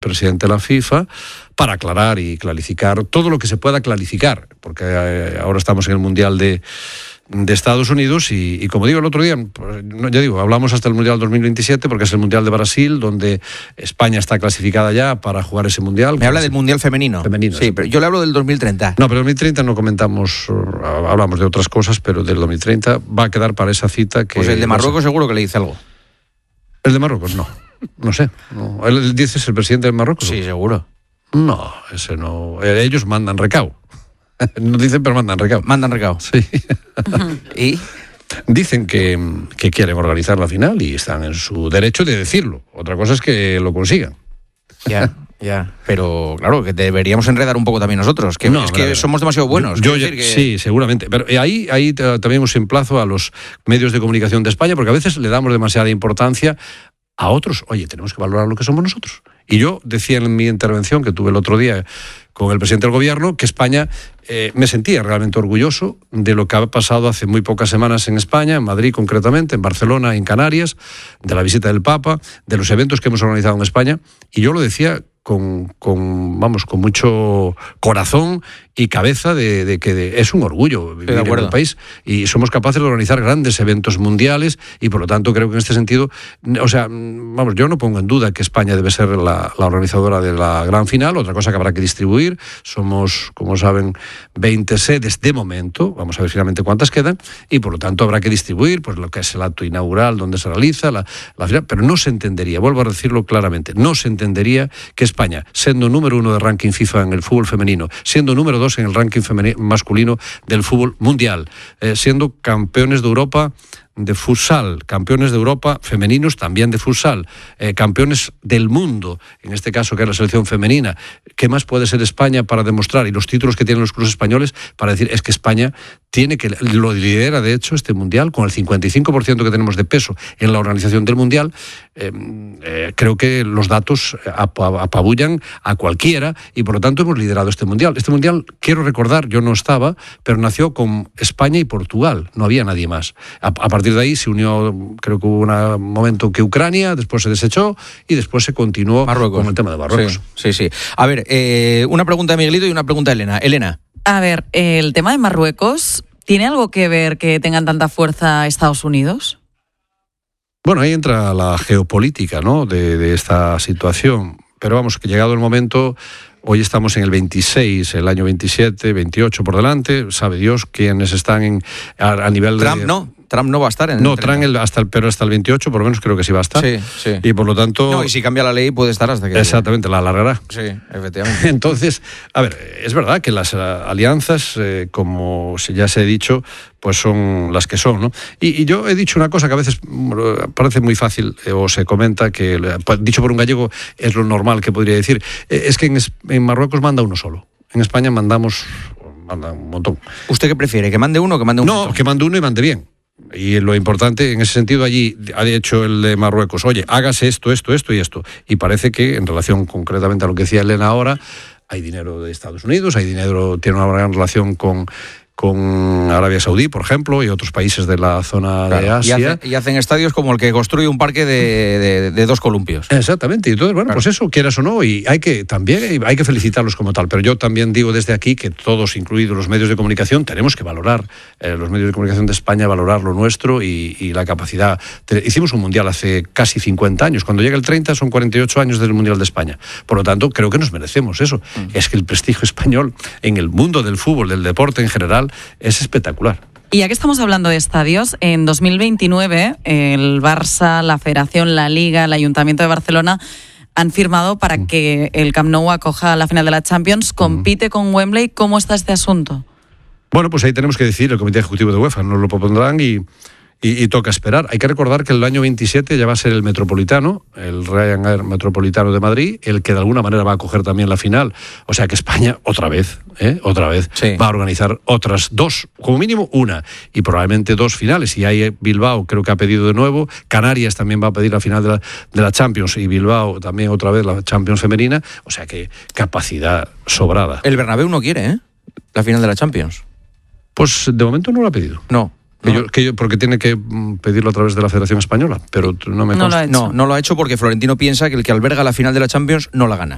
presidente de la FIFA, para aclarar y clarificar todo lo que se pueda clarificar, porque ahora estamos en el Mundial de Estados Unidos y como digo el otro día, pues, ya digo, hablamos hasta el Mundial 2027 porque es el Mundial de Brasil, donde España está clasificada ya para jugar ese Mundial. Me habla del Mundial femenino. Sí, pero yo le hablo del 2030. No, pero 2030 no comentamos, hablamos de otras cosas, pero del 2030 va a quedar para esa cita que... Pues el de Marruecos seguro que le dice algo. El de Marruecos no sé. No. ¿Él dice es el presidente de Marruecos? Sí, seguro. No, ese no. Ellos mandan recao. No dicen, pero mandan recao. Mandan recao. Sí. ¿Y? Dicen que quieren organizar la final y están en su derecho de decirlo. Otra cosa es que lo consigan. Ya. Pero claro, que deberíamos enredar un poco también nosotros, que que somos demasiado buenos. Sí, seguramente. Pero ahí también os emplazo a los medios de comunicación de España, porque a veces le damos demasiada importancia a otros. Oye, tenemos que valorar lo que somos nosotros. Y yo decía en mi intervención que tuve el otro día con el presidente del gobierno que España, me sentía realmente orgulloso de lo que ha pasado hace muy pocas semanas en España, en Madrid concretamente, en Barcelona, en Canarias, de la visita del Papa, de los eventos que hemos organizado en España. Y yo lo decía con mucho corazón y cabeza de que es un orgullo vivir en el país y somos capaces de organizar grandes eventos mundiales y por lo tanto creo que en este sentido, yo no pongo en duda que España debe ser la organizadora de la gran final. Otra cosa que habrá que distribuir, somos, como saben, 20 sedes de momento, vamos a ver finalmente cuántas quedan, y por lo tanto habrá que distribuir pues lo que es el acto inaugural donde se realiza la final, pero no se entendería, vuelvo a decirlo claramente, no se entendería que España, siendo número 1 de ranking FIFA en el fútbol femenino, siendo número 2 en el ranking masculino del fútbol mundial, siendo campeones de Europa de futsal, campeones de Europa femeninos también de futsal, campeones del mundo, en este caso que es la selección femenina. ¿Qué más puede ser España para demostrar? Y los títulos que tienen los clubes españoles para decir es que España tiene que, lo lidera de hecho este mundial, con el 55% que tenemos de peso en la organización del mundial. Creo que los datos apabullan a cualquiera y por lo tanto hemos liderado este mundial. Este mundial, quiero recordar, yo no estaba, pero nació con España y Portugal, no había nadie más. A partir de ahí se unió, creo que hubo un momento que Ucrania, después se desechó y después se continuó con el tema de Marruecos. Sí. A ver, una pregunta de Miguelito y una pregunta de Elena. Elena. A ver, el tema de Marruecos, ¿tiene algo que ver que tengan tanta fuerza Estados Unidos? Bueno, ahí entra la geopolítica, ¿no?, de esta situación. Pero vamos, que llegado el momento, hoy estamos en el 26, el año 27, 28 por delante, sabe Dios quiénes están a nivel Trump de... Trump no va a estar en el... No, Trump pero hasta el 28 por lo menos creo que sí va a estar. Sí. Y por lo tanto... No, y si cambia la ley puede estar hasta que... Exactamente, la alargará. Sí, efectivamente. Entonces, a ver, es verdad que las alianzas, como ya se ha dicho, pues son las que son, ¿no? Y yo he dicho una cosa que a veces parece muy fácil, o se comenta que, dicho por un gallego, es lo normal que podría decir. Es que en Marruecos manda uno solo. En España manda un montón. ¿Usted qué prefiere? ¿Que mande uno o que mande un montón? No, que mande uno y mande bien. Y lo importante, en ese sentido, allí ha dicho el de Marruecos, oye, hágase esto y esto. Y parece que, en relación concretamente a lo que decía Elena ahora, hay dinero de Estados Unidos, tiene una gran relación con Arabia Saudí, por ejemplo, y otros países de la zona de Asia. Y hacen estadios como el que construye un parque de 2 columpios. Exactamente. Y entonces, bueno, pues eso, quieras o no, y hay que felicitarlos como tal. Pero yo también digo desde aquí que todos, incluidos los medios de comunicación, tenemos que valorar, los medios de comunicación de España, valorar lo nuestro y la capacidad. Hicimos un mundial hace casi 50 años. Cuando llega el 30 son 48 años del Mundial de España. Por lo tanto, creo que nos merecemos eso. Es que el prestigio español en el mundo del fútbol, del deporte en general, es espectacular. Y ya que estamos hablando de estadios, en 2029 el Barça, la Federación, la Liga, el Ayuntamiento de Barcelona han firmado para que el Camp Nou acoja la final de la Champions. ¿Compite con Wembley? ¿Cómo está este asunto? Bueno, pues ahí tenemos que decir, el Comité Ejecutivo de UEFA nos lo propondrán y toca esperar. Hay que recordar que el año 27 ya va a ser el Metropolitano, el Ryanair Metropolitano de Madrid, el que de alguna manera va a acoger también la final. O sea que España, otra vez, va a organizar otras 2, como mínimo una, y probablemente 2 finales. Y ahí Bilbao creo que ha pedido de nuevo, Canarias también va a pedir la final de la Champions, y Bilbao también otra vez la Champions femenina. O sea que capacidad sobrada. El Bernabéu no quiere, la final de la Champions. Pues de momento no lo ha pedido. No. Porque tiene que pedirlo a través de la Federación Española, pero no me consta. No lo ha hecho porque Florentino piensa que el que alberga la final de la Champions no la gana.